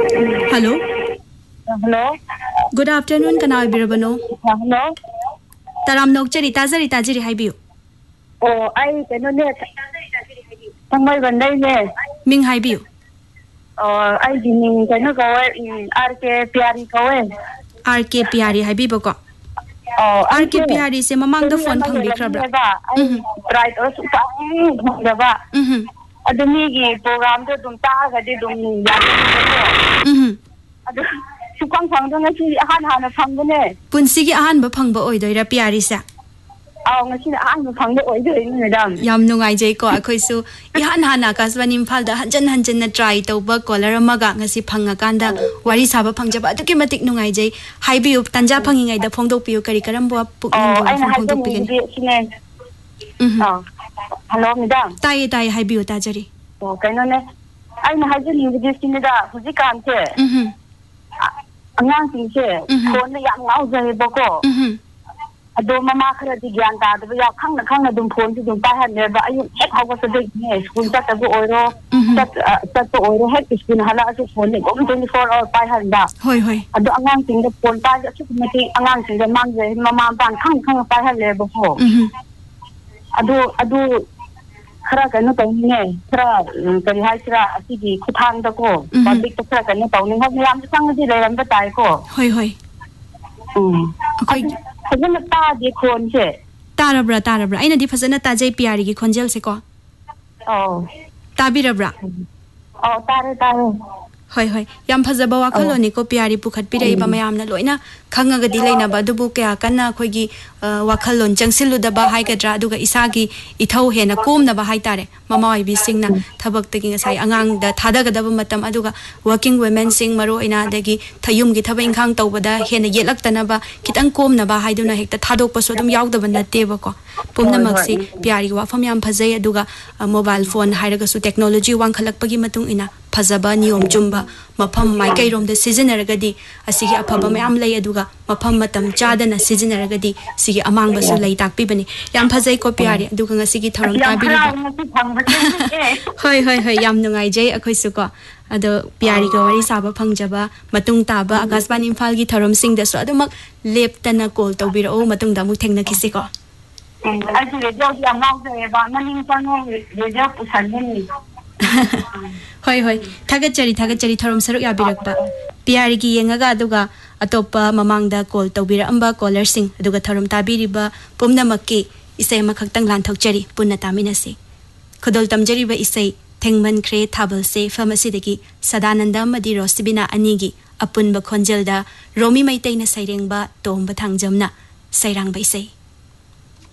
Hello. Hello. Good afternoon. Kana birabano. Hello. Taram nok chari tajari haibiu. Oh, ai kano ne. Tangmai bandai ne. Ming haibiu. Oh, ai dining kano kawe RK Pyari kawe. RK Pyari haibiu ko. Oh, RK Pyari se mamang da phone phangbi krabra. Right also ba. Adumi gi program to dum ta ga di dum ya. Adu sukang phangdo ngasi han phangone. Punsi gi ahan ba phangba oidoi ra Pyari sa. Ngasi ahan ba phangdo oidoi ni madam. Yam nungai jai ko akhoi su ihan hana kaswan imphal da hanjan na try to ba caller amaga ngasi phanga kanda wari saba phangjaba aduki matik nungai jai haibiu tanja phangi ngai da phongdok piu kari karam bo pukning bo phongdok pigen. Hello madam. Tai haibiu tajari. Oh kaino ne ai na haje ni gi sinida huji kan che. Angang sing che phone yang ngau jai ba ko. Ado mama khara di gyan ta da ya khang na dum phone ti dum ta han ne ba ayu hek hawa sa de ne school ta ta go oiro ta to oiro hek school hala asu phone ne gom 24 hour pa han da hoi ado angang sing da phone ta asu mati angang sing da mang je mama ban khang pa han le ba ko ado khara kanu ta ne khara kari hai sira asi gi khuthang da ko public ta khara kanu ta ne ho yam sang di le ram ba tai ko hoi akai fazana ta de khon che tarabra aina di fazana ta jai Pyari gi khonjel se ko tabirabra tare hoi yam phajaba wakhaloni ko Pyari pukhat pirei ba mayam na loina khanga ga di leina ba dubu kya kanna khoi gi wakhalon changsilu da ba hai gadra duga isagi ithau hena kom na ba hai tare mama oi bi singna thabak tagi ngasai angang da thada ga da ba matam aduga working women sing maro ina dagi thayum gi thaba inkhang tawbada hena yelak tana ba kitang kom na ba hai duna hekta thadok pa so dum yaw da ba na te ba ko pumna maksi Pyari wa fam yam phajai aduga mobile phone hairaga su technology wang khalak pagi matung ina phajaba niyom chumba mafam mai kai rom da seasonaragadi asigi aphaba mayam lay aduga mafam matam chadana seasonaragadi sigi amang ba su lay takpi bani yam phajai ko Pyari aduga ngasigi thoram tabiri hoi yam nungai jai akhoi su ko ado Pyari ga wari saba phangjaba matung taba Akashbani Imphal gi thoram sing da so adumak leptana call tawbira o matung da mu thengna kisi ko ai le jo ya ngau de ba maning pano le jo pusan ni hoi thagachari thorom saruk ya birakpa Pyari gi yengaga aduga atopa mamangda call tawbira amba caller sing aduga thorom tabiriba pumna makki isai makhaktang lan thokchari punna taminasi khodol tamjari ba isai thengman kre thabal se pharmacy degi Sadananda madi Rosibina anigi apun ba khonjel da Romi maitai na saireng ba tomba thangjamna sairang ba isai